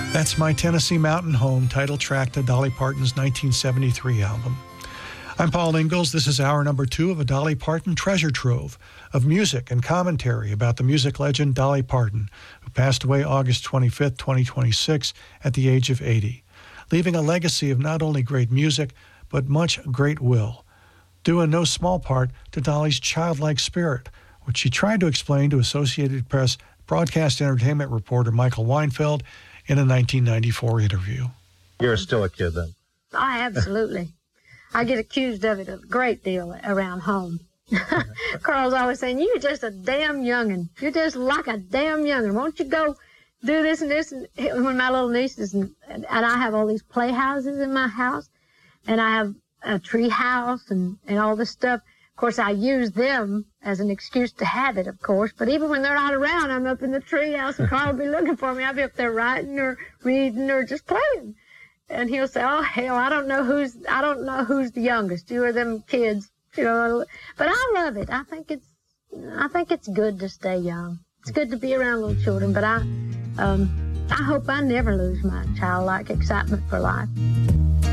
That's My Tennessee Mountain Home, title track to Dolly Parton's 1973 album. I'm Paul Ingalls. This is hour number 2 of a Dolly Parton treasure trove of music and commentary about the music legend Dolly Parton, who passed away August 25th, 2026, at the age of 80, leaving a legacy of not only great music, but much great will, due in no small part to Dolly's childlike spirit, which she tried to explain to Associated Press broadcast entertainment reporter Michael Weinfeld in a 1994 interview. You're still a kid then? Absolutely. I get accused of it a great deal around home. Carl's always saying, you're just a damn young'un. You're just like a damn young'un. Won't you go do this and this? And when my little nieces, and I have all these playhouses in my house, and I have a tree house and all this stuff. Of course, I use them as an excuse to have it, of course. But even when they're not around, I'm up in the tree house, and Carl will be looking for me. I'll be up there writing or reading or just playing. And he'll say, "Oh hell, I don't know who's the youngest. You or them kids, you know." But I love it. I think it's good to stay young. It's good to be around little children. But I hope I never lose my childlike excitement for life.